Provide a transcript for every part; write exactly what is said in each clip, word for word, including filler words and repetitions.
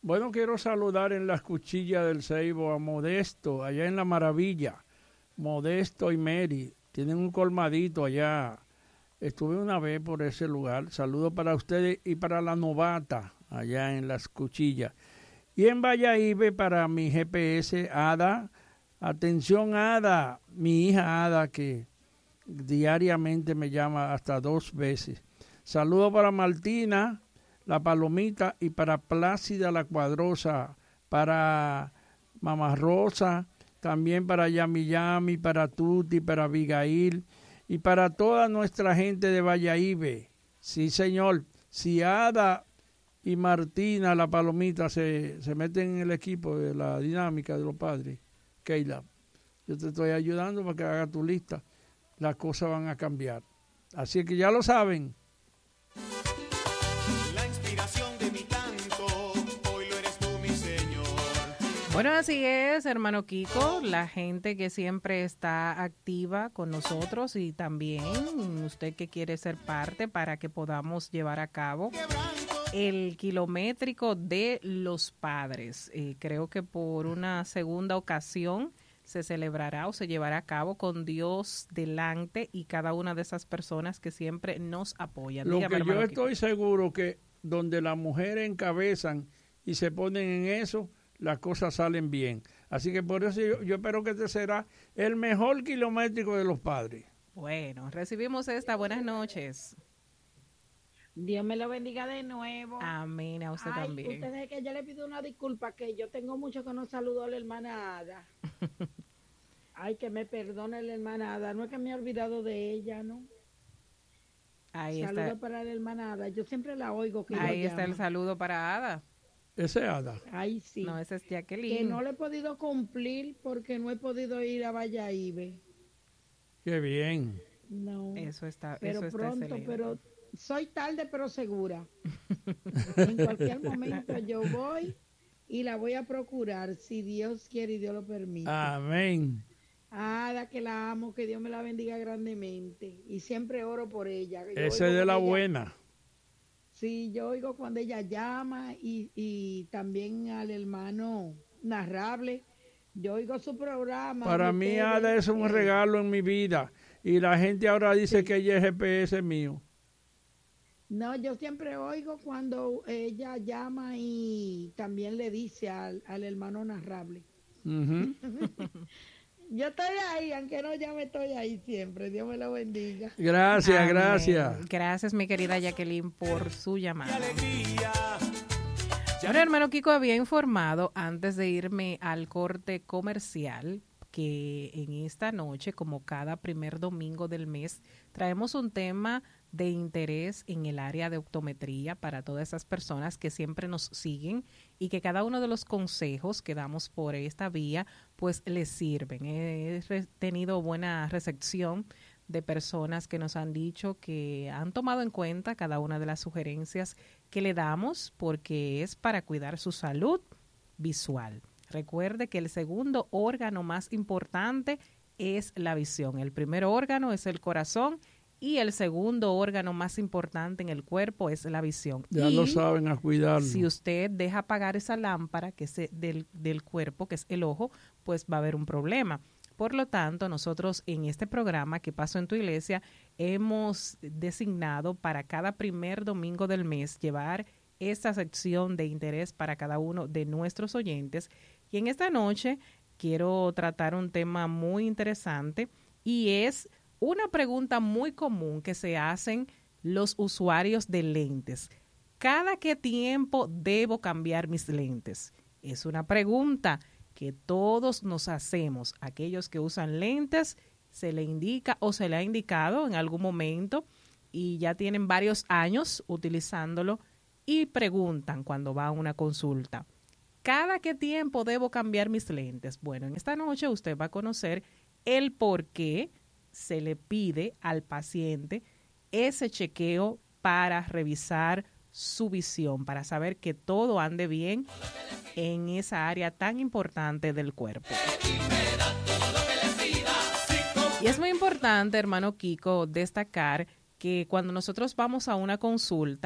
Bueno, quiero saludar en las cuchillas del Ceibo a Modesto, allá en La Maravilla. Modesto y Mary, tienen un colmadito allá. Estuve una vez por ese lugar. Saludos para ustedes y para la novata, allá en las cuchillas. Y en Valladolid para mi G P S, Ada. Atención, Ada, mi hija Ada, que diariamente me llama hasta dos veces. Saludos para Martina, la Palomita, y para Plácida la Cuadrosa, para Mamá Rosa, también para Yami Yami, para Tuti, para Abigail, y para toda nuestra gente de Valladolid. Sí, señor, si Ada y Martina, la Palomita, se, se meten en el equipo de la dinámica de los padres, Keila, yo te estoy ayudando para que haga tu lista. Las cosas van a cambiar. Así que ya lo saben. La inspiración de mi canto, hoy lo eres tú, mi Señor. Bueno, así es, hermano Kiko, la gente que siempre está activa con nosotros y también usted que quiere ser parte para que podamos llevar a cabo el kilométrico de los padres. Eh, creo que por una segunda ocasión se celebrará o se llevará a cabo con Dios delante y cada una de esas personas que siempre nos apoyan. Lo Dígame, que yo Kiko. estoy seguro que donde las mujeres encabezan y se ponen en eso, las cosas salen bien. Así que por eso yo, yo espero que este será el mejor kilométrico de los padres. Bueno, recibimos esta. Buenas noches. Dios me lo bendiga de nuevo. Amén, a usted Ay, también. Ustedes que yo le pido una disculpa, que yo tengo mucho que no saludo a la hermana Ada. Ay, que me perdone la hermana Ada. No es que me he olvidado de ella, ¿no? Ahí Saludos está. para la hermana Ada. Yo siempre la oigo. Que Ahí ella está el llama. saludo para Ada. Ese Ada. Ay, sí. No, ese es Que Jacqueline. no le he podido cumplir porque no he podido ir a Valladolid. Qué bien. No. Eso está, pero eso está pronto, excelente. pero soy tarde pero segura. En cualquier momento yo voy y la voy a procurar, si Dios quiere y Dios lo permite. Amén. Ada, que la amo, que Dios me la bendiga grandemente. Y siempre oro por ella. Yo Ese oigo de la cuando ella- buena. Sí, yo oigo cuando ella llama y, y también al hermano Narrable. Yo oigo su programa. Para de mí ustedes, Ada es un eh, regalo en mi vida. Y la gente ahora dice Sí. que ella es G P S mío. No, yo siempre oigo cuando ella llama y también le dice al, al hermano Narrable. Ujú. Yo estoy ahí, aunque no llame, estoy ahí siempre. Dios me lo bendiga. Gracias, Amén. gracias. Gracias, mi querida Jacqueline, por su ¡Qué llamada. alegría! Bueno, hermano Kiko había informado antes de irme al corte comercial que en esta noche, como cada primer domingo del mes, traemos un tema de interés en el área de optometría para todas esas personas que siempre nos siguen y que cada uno de los consejos que damos por esta vía pues les sirven. He re- tenido buena recepción de personas que nos han dicho que han tomado en cuenta cada una de las sugerencias que le damos porque es para cuidar su salud visual. Recuerde que el segundo órgano más importante es la visión. El primer órgano es el corazón y el segundo órgano más importante en el cuerpo es la visión. Ya y lo saben, a cuidarlo. si usted deja apagar esa lámpara que es del, del cuerpo, que es el ojo, pues va a haber un problema. Por lo tanto, nosotros en este programa que pasó en tu iglesia hemos designado para cada primer domingo del mes llevar esta sección de interés para cada uno de nuestros oyentes. Y en esta noche quiero tratar un tema muy interesante y es una pregunta muy común que se hacen los usuarios de lentes. ¿Cada qué tiempo debo cambiar mis lentes? Es una pregunta que todos nos hacemos. Aquellos que usan lentes, se le indica o se le ha indicado en algún momento y ya tienen varios años utilizándolo y preguntan cuando va a una consulta, ¿cada qué tiempo debo cambiar mis lentes? Bueno, en esta noche usted va a conocer el por qué se le pide al paciente ese chequeo para revisar su visión, para saber que todo ande bien en esa área tan importante del cuerpo. Y es muy importante, hermano Kiko, destacar que cuando nosotros vamos a una consulta,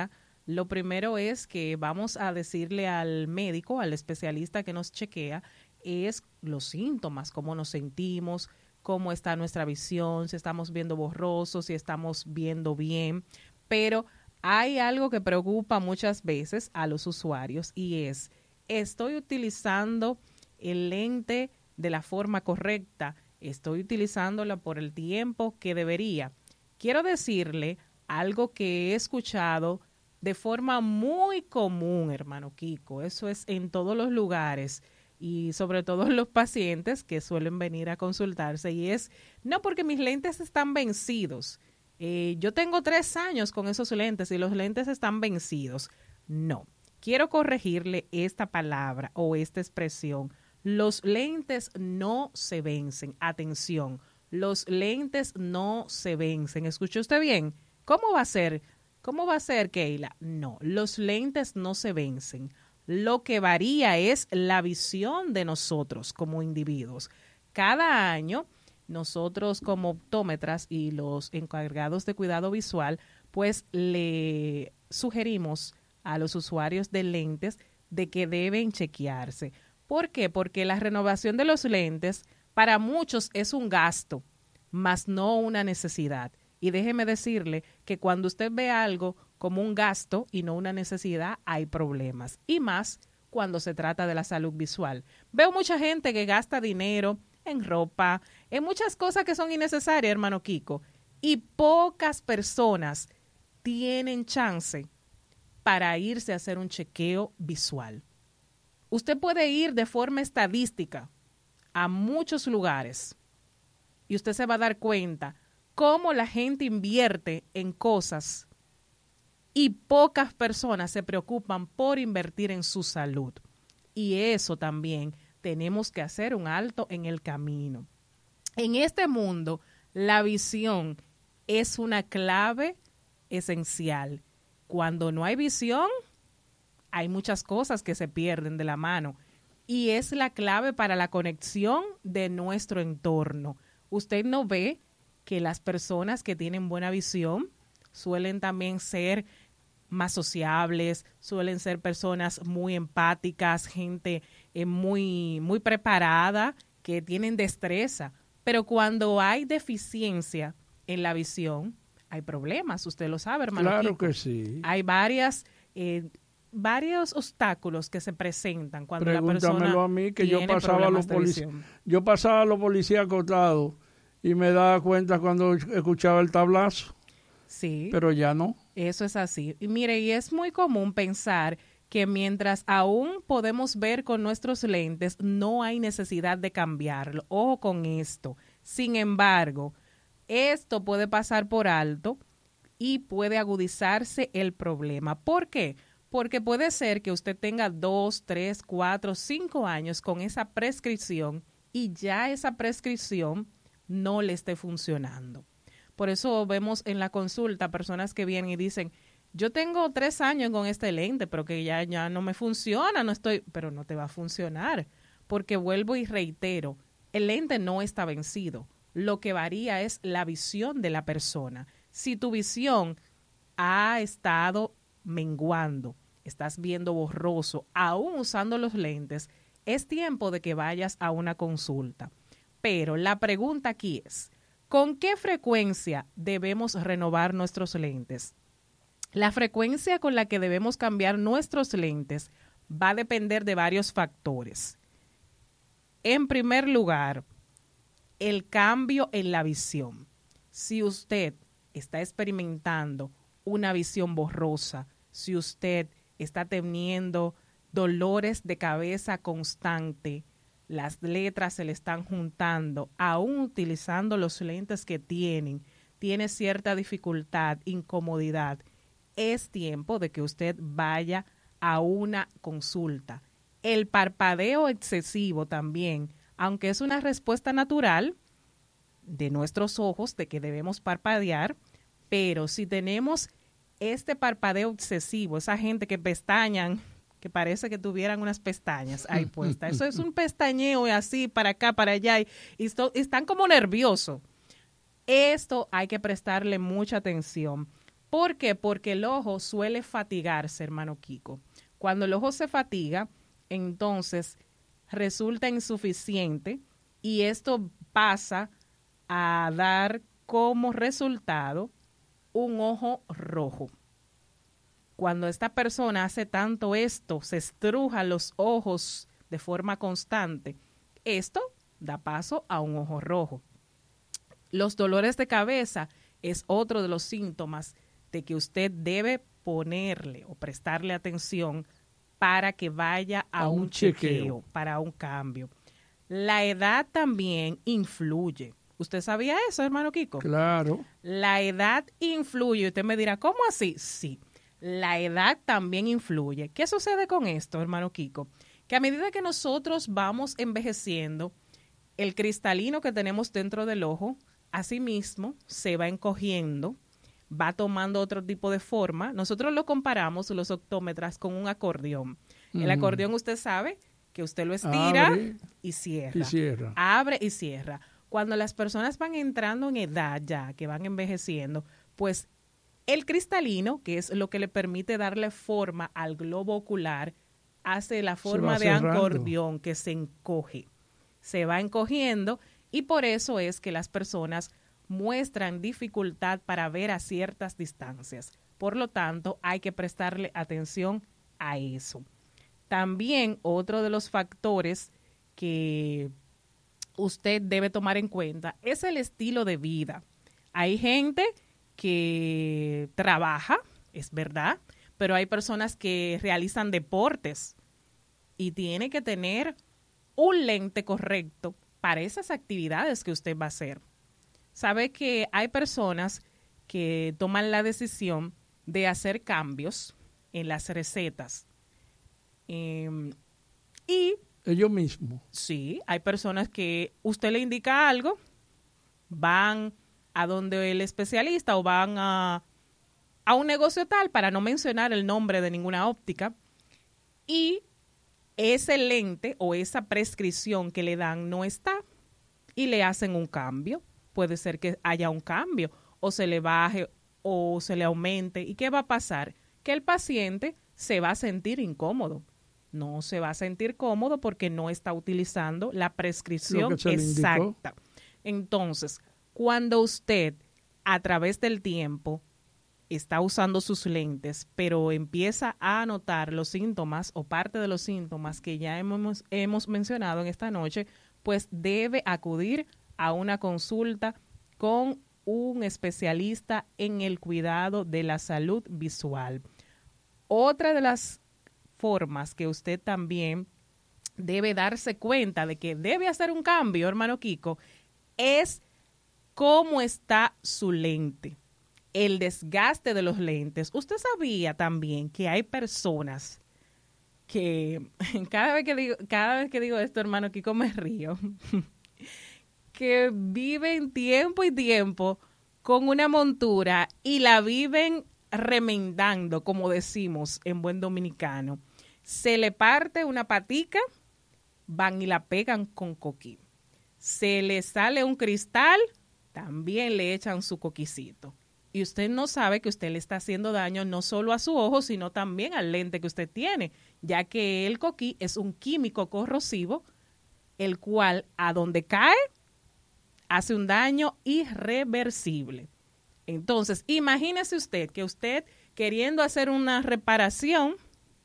Lo primero es que vamos a decirle al médico, al especialista que nos chequea, es los síntomas, cómo nos sentimos, cómo está nuestra visión, si estamos viendo borrosos, si estamos viendo bien. Pero hay algo que preocupa muchas veces a los usuarios y es, ¿estoy utilizando el lente de la forma correcta? ¿Estoy utilizándola por el tiempo que debería? Quiero decirle algo que he escuchado de forma muy común, hermano Kiko. Eso es en todos los lugares y sobre todo los pacientes que suelen venir a consultarse, y es, no, porque mis lentes están vencidos. Eh, yo tengo tres años con esos lentes y los lentes están vencidos. No, quiero corregirle esta palabra o esta expresión. Los lentes no se vencen. Atención, los lentes no se vencen. ¿Escuchó usted bien? ¿Cómo va a ser? ¿Cómo va a ser, Keila? No, los lentes no se vencen. Lo que varía es la visión de nosotros como individuos. Cada año, nosotros como optómetras y los encargados de cuidado visual, pues le sugerimos a los usuarios de lentes de que deben chequearse. ¿Por qué? Porque la renovación de los lentes para muchos es un gasto, más no una necesidad. Y déjeme decirle que cuando usted ve algo como un gasto y no una necesidad, hay problemas. Y más cuando se trata de la salud visual. Veo mucha gente que gasta dinero en ropa, en muchas cosas que son innecesarias, hermano Kiko. Y pocas personas tienen chance para irse a hacer un chequeo visual. Usted puede ir de forma estadística a muchos lugares y usted se va a dar cuenta cómo la gente invierte en cosas y pocas personas se preocupan por invertir en su salud. Y eso también tenemos que hacer un alto en el camino. En este mundo, la visión es una clave esencial. Cuando no hay visión, hay muchas cosas que se pierden de la mano y es la clave para la conexión de nuestro entorno. Usted no ve que las personas que tienen buena visión suelen también ser más sociables, suelen ser personas muy empáticas, gente eh, muy, muy preparada, que tienen destreza. Pero cuando hay deficiencia en la visión, hay problemas. Usted lo sabe, hermano. Claro Kiko. que sí. Hay varias, eh, varios obstáculos que se presentan cuando la Pregúntamelo persona a mí, que yo tiene pasaba, a los problemas de polic- visión. yo pasaba a los policías acotados y me daba cuenta cuando escuchaba el tablazo, Sí. pero ya no. Eso es así. Y mire, y es muy común pensar que mientras aún podemos ver con nuestros lentes, no hay necesidad de cambiarlo. Ojo con esto. Sin embargo, esto puede pasar por alto y puede agudizarse el problema. ¿Por qué? Porque puede ser que usted tenga dos, tres, cuatro, cinco años con esa prescripción y ya esa prescripción no le esté funcionando. Por eso vemos en la consulta personas que vienen y dicen, yo tengo tres años con este lente, pero que ya, ya no me funciona, no estoy, pero no te va a funcionar, porque vuelvo y reitero, el lente no está vencido. Lo que varía es la visión de la persona. Si tu visión ha estado menguando, estás viendo borroso, aún usando los lentes, es tiempo de que vayas a una consulta. Pero la pregunta aquí es, ¿con qué frecuencia debemos renovar nuestros lentes? La frecuencia con la que debemos cambiar nuestros lentes va a depender de varios factores. En primer lugar, el cambio en la visión. Si usted está experimentando una visión borrosa, si usted está teniendo dolores de cabeza constante, las letras se le están juntando, aún utilizando los lentes que tienen, tiene cierta dificultad, incomodidad, es tiempo de que usted vaya a una consulta. El parpadeo excesivo también, aunque es una respuesta natural de nuestros ojos de que debemos parpadear, pero si tenemos este parpadeo excesivo, esa gente que pestañan, que parece que tuvieran unas pestañas ahí puestas. Eso es un pestañeo y así para acá, para allá, y, y esto, están como nerviosos. Esto hay que prestarle mucha atención, ¿Por qué? Porque el ojo suele fatigarse, hermano Kiko. Cuando el ojo se fatiga, entonces resulta insuficiente y esto pasa a dar como resultado un ojo rojo. Cuando esta persona hace tanto esto, se estruja los ojos de forma constante, esto da paso a un ojo rojo. Los dolores de cabeza es otro de los síntomas de que usted debe ponerle o prestarle atención para que vaya a, a un, un chequeo, chequeo, para un cambio. La edad también influye. ¿Usted sabía eso, hermano Kiko? Claro. La edad influye. Usted me dirá, ¿cómo así? Sí, la edad también influye. ¿Qué sucede con esto, hermano Kiko? Que a medida que nosotros vamos envejeciendo, el cristalino que tenemos dentro del ojo, asimismo, se va encogiendo, va tomando otro tipo de forma. Nosotros lo comparamos, los optómetras, con un acordeón. Mm. El acordeón, usted sabe que usted lo estira Abre y cierra. Y cierra. Abre y cierra. Cuando las personas van entrando en edad ya, que van envejeciendo, pues el cristalino, que es lo que le permite darle forma al globo ocular, hace la forma de acordeón que se encoge. Se va encogiendo y por eso es que las personas muestran dificultad para ver a ciertas distancias. Por lo tanto, hay que prestarle atención a eso. También otro de los factores que usted debe tomar en cuenta es el estilo de vida. Hay gente que trabaja, es verdad, pero hay personas que realizan deportes y tiene que tener un lente correcto para esas actividades que usted va a hacer. Sabe que hay personas que toman la decisión de hacer cambios en las recetas. Eh, y ellos mismos. Sí, hay personas que usted le indica algo, van a donde el especialista o van a, a un negocio tal, para no mencionar el nombre de ninguna óptica, y ese lente o esa prescripción que le dan no está y le hacen un cambio. Puede ser que haya un cambio o se le baje o se le aumente. ¿Y qué va a pasar? Que el paciente se va a sentir incómodo. No se va a sentir cómodo porque no está utilizando la prescripción exacta. Entonces, cuando usted a través del tiempo está usando sus lentes, pero empieza a notar los síntomas o parte de los síntomas que ya hemos, hemos mencionado en esta noche, pues debe acudir a una consulta con un especialista en el cuidado de la salud visual. Otra de las formas que usted también debe darse cuenta de que debe hacer un cambio, hermano Kiko, es cómo está su lente, el desgaste de los lentes. Usted sabía también que hay personas que cada vez que digo, cada vez que digo esto, hermano Kiko, me río, que viven tiempo y tiempo con una montura y la viven remendando, como decimos en buen dominicano. Se le parte una patica, van y la pegan con coquí. Se le sale un cristal, también le echan su coquicito. Y usted no sabe que usted le está haciendo daño no solo a su ojo, sino también al lente que usted tiene, ya que el coquí es un químico corrosivo, el cual a donde cae hace un daño irreversible. Entonces, imagínese usted que usted, queriendo hacer una reparación,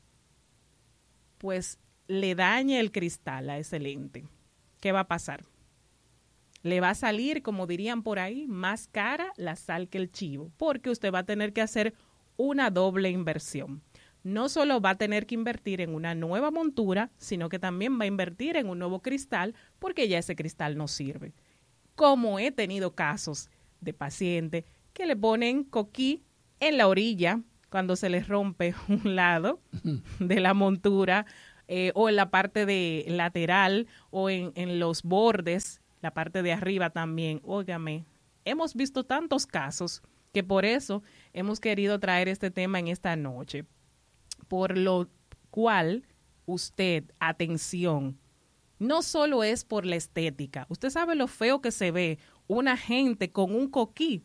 pues le dañe el cristal a ese lente. ¿Qué va a pasar? Le va a salir, como dirían por ahí, más cara la sal que el chivo, porque usted va a tener que hacer una doble inversión. No solo va a tener que invertir en una nueva montura, sino que también va a invertir en un nuevo cristal, porque ya ese cristal no sirve. Como he tenido casos de pacientes que le ponen coquí en la orilla cuando se les rompe un lado de la montura, eh, o en la parte de lateral o en, en los bordes, la parte de arriba también. Óigame, hemos visto tantos casos que por eso hemos querido traer este tema en esta noche. Por lo cual, usted, atención, no solo es por la estética. Usted sabe lo feo que se ve una gente con un coquí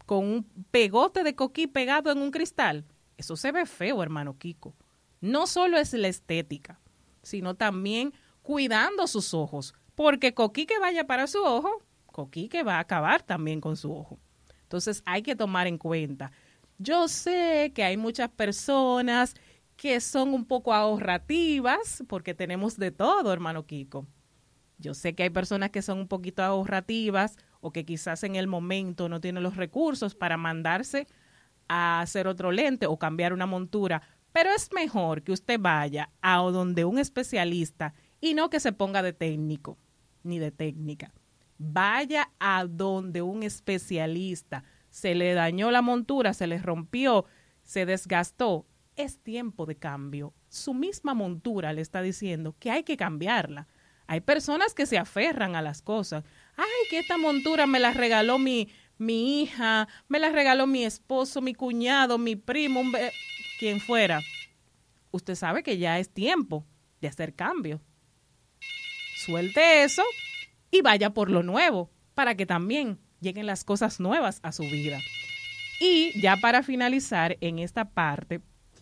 con un pegote de coquí pegado en un cristal, eso se ve feo, hermano Kiko. No solo es la estética, sino también cuidando sus ojos, porque coquí que vaya para su ojo, coquí que va a acabar también con su ojo. Entonces hay que tomar en cuenta. Yo sé que hay muchas personas que son un poco ahorrativas, porque tenemos de todo, hermano Kiko. Yo sé que hay personas que son un poquito ahorrativas o que quizás en el momento no tienen los recursos para mandarse a hacer otro lente o cambiar una montura, pero es mejor que usted vaya a donde un especialista y no que se ponga de técnico ni de técnica. Vaya a donde un especialista. Se le dañó la montura, se le rompió, se desgastó. Es tiempo de cambio. Su misma montura le está diciendo que hay que cambiarla. Hay personas que se aferran a las cosas. Ay, que esta montura me la regaló mi, mi hija, me la regaló mi esposo, mi cuñado, mi primo, un be- quien fuera. Usted sabe que ya es tiempo de hacer cambio. Suelte eso y vaya por lo nuevo para que también lleguen las cosas nuevas a su vida. Y ya para finalizar en esta parte,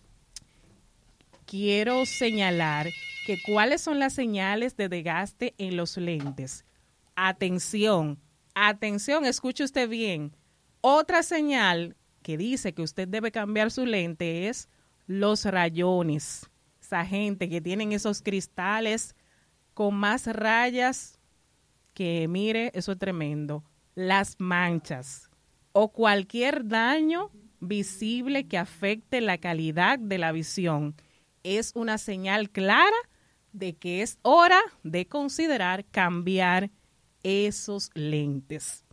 quiero señalar que cuáles son las señales de desgaste en los lentes. Atención, atención, escuche usted bien. Otra señal que dice que usted debe cambiar su lente es los rayones. Esa gente que tienen esos cristales con más rayas que, mire, eso es tremendo. Las manchas o cualquier daño visible que afecte la calidad de la visión es una señal clara de que es hora de considerar cambiar esos lentes.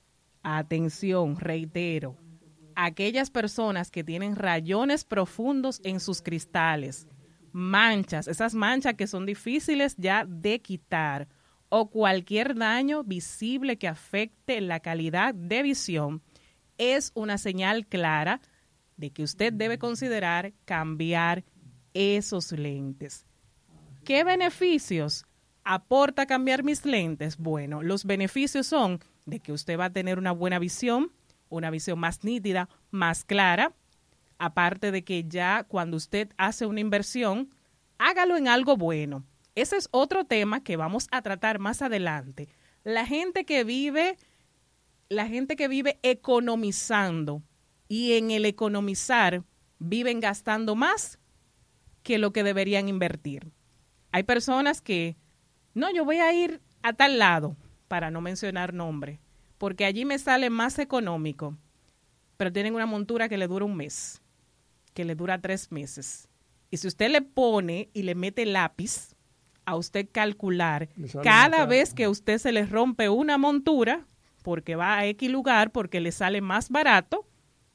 Atención, reitero, aquellas personas que tienen rayones profundos en sus cristales, manchas, esas manchas que son difíciles ya de quitar, o cualquier daño visible que afecte la calidad de visión, es una señal clara de que usted debe considerar cambiar esos lentes. ¿Qué beneficios aporta cambiar mis lentes? Bueno, los beneficios son de que usted va a tener una buena visión, una visión más nítida, más clara, aparte de que ya cuando usted hace una inversión, hágalo en algo bueno. Ese es otro tema que vamos a tratar más adelante. La gente que vive, la gente que vive economizando y en el economizar viven gastando más que lo que deberían invertir. Hay personas que, no, yo voy a ir a tal lado, para no mencionar nombre, porque allí me sale más económico, pero tienen una montura que le dura un mes, que le dura tres meses. Y si usted le pone y le mete lápiz, a usted calcular cada vez que usted se le rompe una montura, porque va a X lugar, porque le sale más barato,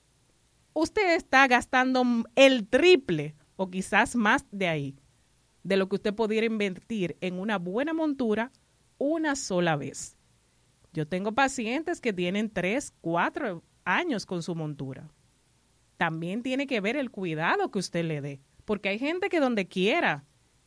usted está gastando el triple o quizás más de ahí, de lo que usted pudiera invertir en una buena montura una sola vez. Yo tengo pacientes que tienen tres, cuatro años con su montura. También tiene que ver el cuidado que usted le dé, porque hay gente que donde quiera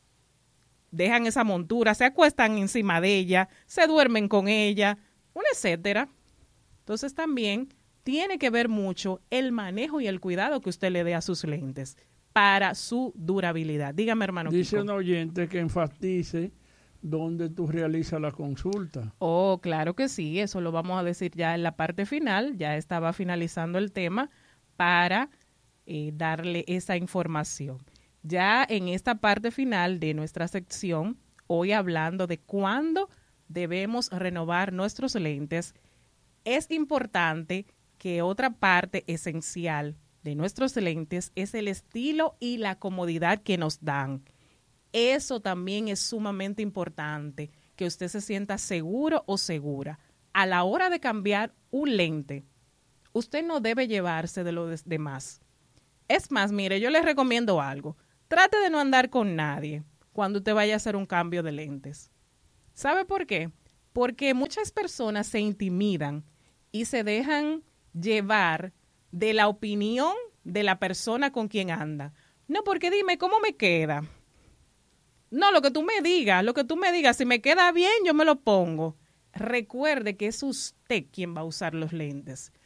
dejan esa montura, se acuestan encima de ella, se duermen con ella, un etcétera. Entonces también tiene que ver mucho el manejo y el cuidado que usted le dé a sus lentes para su durabilidad. Dígame, hermano Dice Kiko. un oyente que enfatice dónde tú realizas la consulta. Oh, claro que sí, eso lo vamos a decir ya en la parte final, ya estaba finalizando el tema para eh, darle esa información. Ya en esta parte final de nuestra sección, hoy hablando de cuándo debemos renovar nuestros lentes, es importante que otra parte esencial de nuestros lentes es el estilo y la comodidad que nos dan. Eso también es sumamente importante, que usted se sienta seguro o segura. A la hora de cambiar un lente, usted no debe llevarse de los demás. Es más, mire, yo les recomiendo algo. Trate de no andar con nadie cuando usted vaya a hacer un cambio de lentes. ¿Sabe por qué? Porque muchas personas se intimidan y se dejan llevar de la opinión de la persona con quien anda. No, porque dime, ¿cómo me queda? No, lo que tú me digas, lo que tú me digas, si me queda bien, yo me lo pongo. Recuerde que es usted quien va a usar los lentes.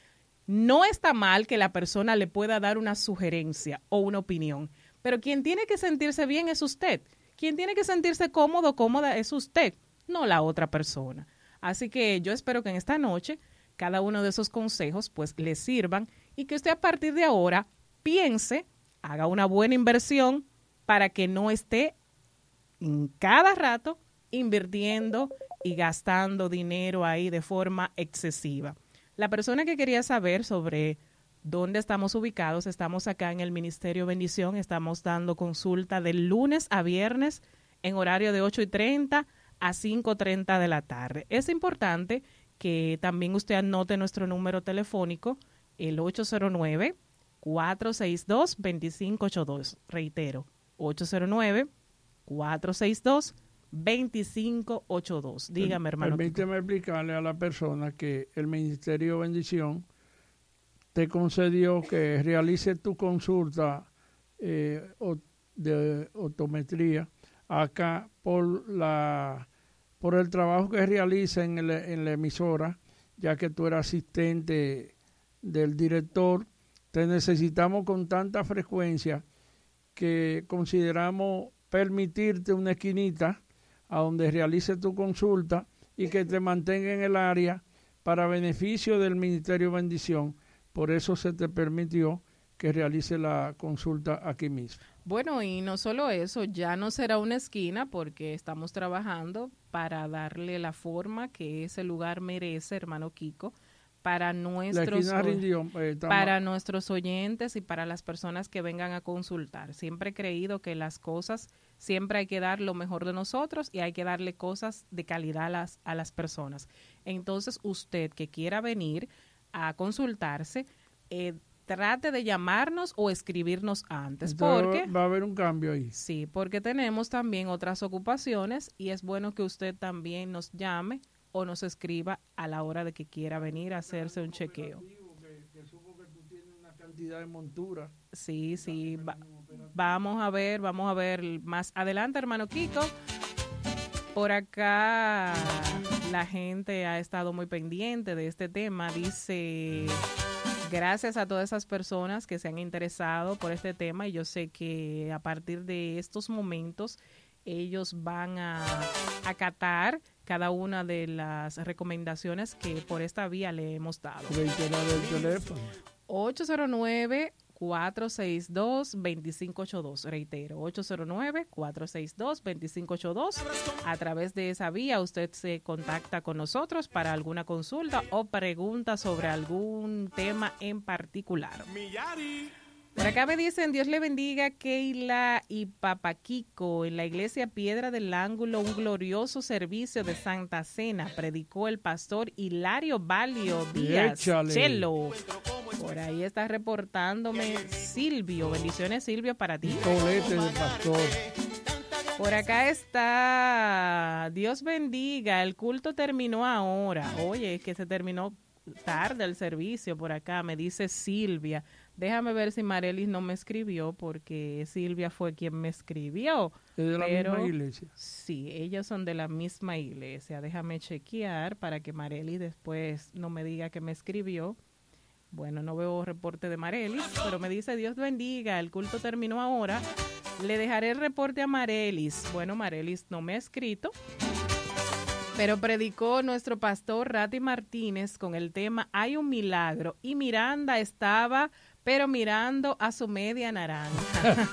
No está mal que la persona le pueda dar una sugerencia o una opinión, pero quien tiene que sentirse bien es usted. Quien tiene que sentirse cómodo, cómoda es usted, no la otra persona. Así que yo espero que en esta noche cada uno de esos consejos pues le sirvan y que usted a partir de ahora piense, haga una buena inversión para que no esté en cada rato invirtiendo y gastando dinero ahí de forma excesiva. La persona que quería saber sobre dónde estamos ubicados, estamos acá en el Ministerio Bendición, estamos dando consulta de lunes a viernes en horario de ocho y treinta a cinco y treinta de la tarde. Es importante que también usted anote nuestro número telefónico, el ocho cero nueve, cuatro seis dos, dos cinco ocho dos. Reitero, ocho cero nueve, cuatro seis dos, dos cinco ocho dos. Dígame, hermano. Permíteme explicarle a la persona que el Ministerio Bendición te concedió que realice tu consulta eh, de optometría acá por la por el trabajo que realiza en, el, en la emisora, ya que tú eres asistente del director. Te necesitamos con tanta frecuencia que consideramos permitirte una esquinita a donde realice tu consulta y que te mantenga en el área para beneficio del Ministerio Bendición. Por eso se te permitió que realice la consulta aquí mismo. Bueno, y no solo eso, ya no será una esquina porque estamos trabajando para darle la forma que ese lugar merece, hermano Kiko, para nuestros, rindió, eh, para nuestros oyentes y para las personas que vengan a consultar. Siempre he creído que las cosas, siempre hay que dar lo mejor de nosotros y hay que darle cosas de calidad a las, a las personas. Entonces, usted que quiera venir a consultarse, eh, trate de llamarnos o escribirnos antes. Entonces, porque va a haber un cambio ahí. Sí, porque tenemos también otras ocupaciones y es bueno que usted también nos llame o nos escriba a la hora de que quiera venir a hacerse un chequeo. Que, que supo que tú tienes una cantidad de montura. Sí, sí. Va, vamos a ver, vamos a ver más adelante, hermano Kiko. Por acá la gente ha estado muy pendiente de este tema. Dice, gracias a todas esas personas que se han interesado por este tema y yo sé que a partir de estos momentos ellos van a acatar cada una de las recomendaciones que por esta vía le hemos dado. Reiterar el teléfono. ocho cero nueve, cuatro seis dos, dos cinco ocho dos. Reitero, ocho cero nueve, cuatro seis dos, dos cinco ocho dos. A través de esa vía usted se contacta con nosotros para alguna consulta o pregunta sobre algún tema en particular. Por acá me dicen, Dios le bendiga, Keila y Papa Kiko. En la iglesia Piedra del Ángulo, un glorioso servicio de Santa Cena predicó el pastor Hilario Valio Díaz Échale. Chelo. Por ahí está reportándome Silvio. Bendiciones, Silvio, para ti. Colete de pastor. Por acá está, Dios bendiga, el culto terminó ahora. Oye, es que se terminó tarde el servicio por acá, me dice Silvia. Déjame ver si Marelis no me escribió, porque Silvia fue quien me escribió. ¿Es de la pero, misma iglesia? Sí, ellos son de la misma iglesia. Déjame chequear para que Marelis después no me diga que me escribió. Bueno, no veo reporte de Marelis, pero me dice, Dios bendiga, el culto terminó ahora. Le dejaré el reporte a Marelis. Bueno, Marelis no me ha escrito, pero predicó nuestro pastor Rati Martínez con el tema Hay un milagro. Y Miranda estaba, pero mirando a su media naranja.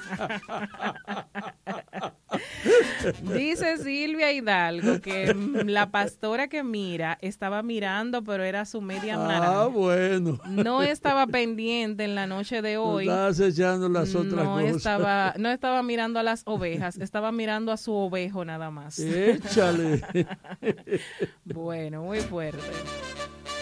Dice Silvia Hidalgo que la pastora que mira estaba mirando, pero era su media naranja. Ah, bueno. No estaba pendiente en la noche de hoy. No estaba echando las otras no cosas. Estaba, no estaba mirando a las ovejas, estaba mirando a su ovejo nada más. Échale. Bueno, muy fuerte.